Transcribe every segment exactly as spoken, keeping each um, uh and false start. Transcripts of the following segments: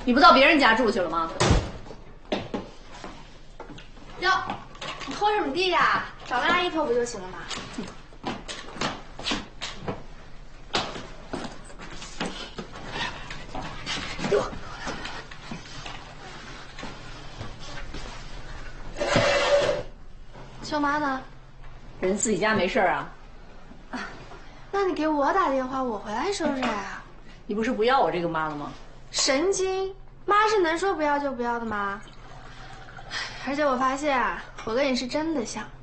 你不到别人家住去了吗？ 哟，你拖什么地呀？找个阿姨拖不就行了吗？舅妈呢？ 人自己家没事啊。 那你给我打电话，我回来收拾呀。 你不是不要我这个妈了吗？ 神经！妈是能说不要就不要的吗？而且我发现啊，我跟你是真的像。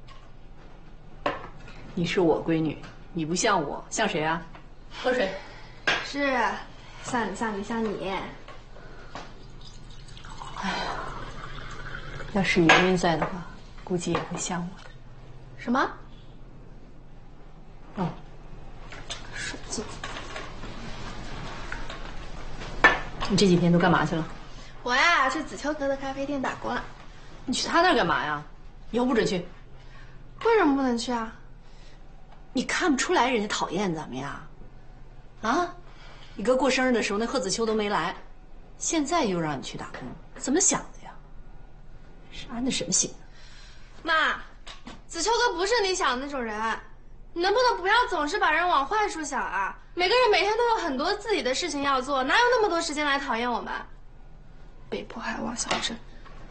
你是我闺女，你不像我，像谁啊？喝水。 是，像你像你像你。 哎呀，要是圆圆在的话，估计也会像我的。 什么？ 哦， 手机。 你这几天都干嘛去了？ 我呀，去子秋哥的咖啡店打工了。 你去他那儿干嘛呀？以后不准去。 为什么不能去啊？ 你看不出来人家讨厌咱们呀？啊，你哥过生日的时候，那贺子秋都没来，现在又让你去打工，怎么想的呀？是安的什么心呢？ 妈，子秋哥不是你想的那种人，你能不能不要总是把人往坏处想啊？每个人每天都有很多自己的事情要做，哪有那么多时间来讨厌我们？被迫害妄想症。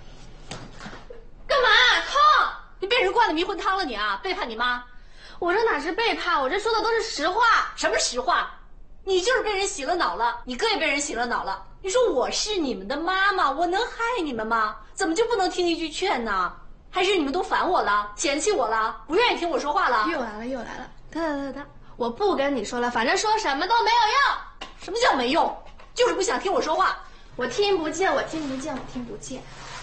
干嘛？痛！ 你被人灌的迷魂汤了你啊？背叛你妈？ 我这哪是背叛，我这说的都是实话。 什么实话？你就是被人洗了脑了，你哥也被人洗了脑了。你说我是你们的妈妈，我能害你们吗？怎么就不能听一句劝呢？还是你们都烦我了，嫌弃我了，不愿意听我说话了？ 又来了又来了！得得得得，我不跟你说了，反正说什么都没有用。 什么叫没用？就是不想听我说话。 我听不见，我听不见，我听不见。